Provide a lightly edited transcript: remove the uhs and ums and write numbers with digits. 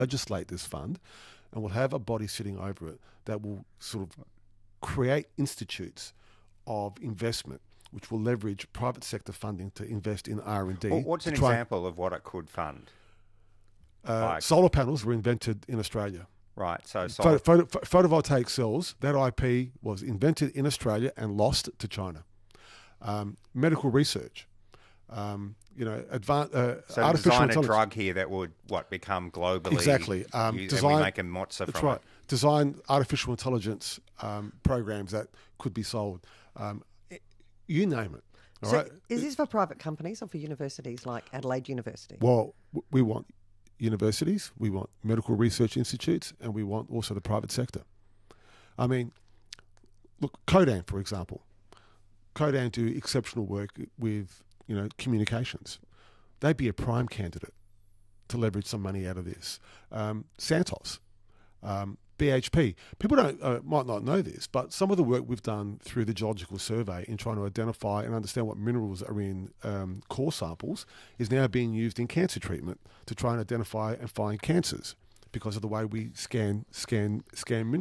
legislate this fund, and we'll have a body sitting over it that will sort of create institutes of investment which will leverage private sector funding to invest in R&D. What's an example of what it could fund? Solar panels were invented in Australia. Right, so photovoltaic cells, that IP was invented in Australia and lost to China. Medical research, so artificial design intelligence. a drug here that would become globally Exactly. and we make a mozza from it. Design artificial intelligence programs that could be sold. You name it. All right? Is this for private companies or for universities like Adelaide University? Well, we want universities, we want medical research institutes, and we want also the private sector. I mean, look, Codan, for example. Codan do exceptional work with, communications. They'd be a prime candidate to leverage some money out of this. Santos, BHP. People might not know this, but some of the work we've done through the Geological Survey in trying to identify and understand what minerals are in core samples is now being used in cancer treatment to try and identify and find cancers because of the way we scan minerals.